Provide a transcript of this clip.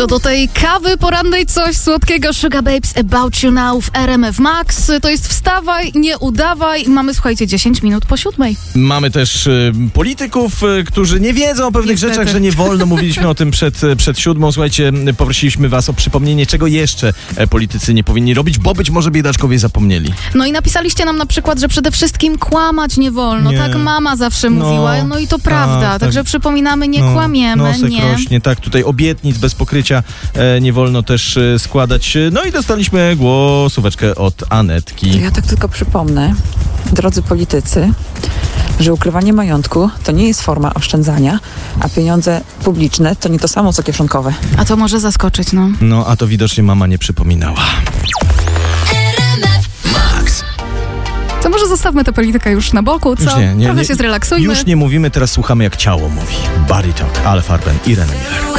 To do tej kawy porannej coś słodkiego. Sugar Babes About You Now w RMF Max. To jest wstawaj, nie udawaj. Mamy, słuchajcie, 10 minut po 7. Mamy też polityków, którzy nie wiedzą o pewnych rzeczach, że nie wolno. Mówiliśmy o tym przed 7. Słuchajcie, poprosiliśmy was o przypomnienie, czego jeszcze politycy nie powinni robić, bo być może biedaczkowie zapomnieli. No i napisaliście nam na przykład, że przede wszystkim kłamać nie wolno. Nie. Tak mama zawsze mówiła. No i to prawda. Tak. Także przypominamy, nie kłamiemy. Nosek nie. rośnie, tak, tutaj obietnic bez pokrycia nie wolno też składać. No i dostaliśmy głosóweczkę od Anetki. Ja tak tylko przypomnę, drodzy politycy, że ukrywanie majątku to nie jest forma oszczędzania, a pieniądze publiczne to nie to samo co kieszonkowe. A to może zaskoczyć, no. No, a to widocznie mama nie przypominała. To może zostawmy tę politykę już na boku, co? Już nie, Trochę się zrelaksujmy. Już nie mówimy, teraz słuchamy jak ciało mówi. Body Talk, Ale Farben, Irene Miller.